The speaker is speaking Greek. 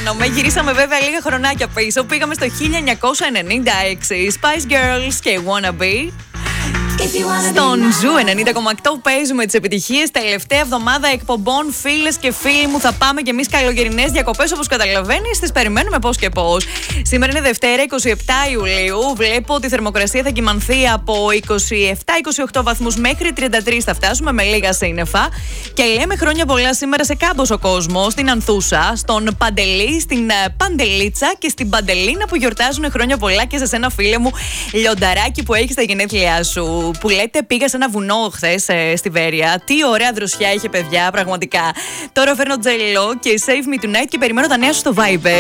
αισθάνομαι. Γυρίσαμε βέβαια λίγα χρονάκια πίσω. Πήγαμε στο 1996. Spice Girls και Wanna Be. Στον Ζου 90,8 παίζουμε τις επιτυχίες. Τελευταία εβδομάδα εκπομπών, φίλες και φίλοι μου. Θα πάμε κι εμείς καλοκαιρινές διακοπές, όπως καταλαβαίνεις. Τις περιμένουμε πώς και πώς. Σήμερα είναι Δευτέρα, 27 Ιουλίου. Βλέπω ότι η θερμοκρασία θα κυμανθεί από 27-28 βαθμούς μέχρι 33 θα φτάσουμε, με λίγα σύννεφα. Και λέμε χρόνια πολλά σήμερα σε κάμποσο κόσμο. Στην Ανθούσα, στον Παντελή, στην Παντελίτσα και στην Παντελίνα που γιορτάζουν χρόνια πολλά. Και σε σένα, φίλε μου, λιονταράκι που έχει τα γενέθλιά σου. Που λέτε πήγα σε ένα βουνό χθες στη Βέρεια. Τι ωραία δροσιά είχε, παιδιά, πραγματικά. Τώρα φέρνω τζελό και Save Me Tonight και περιμένω τα νέα σου στο Viber.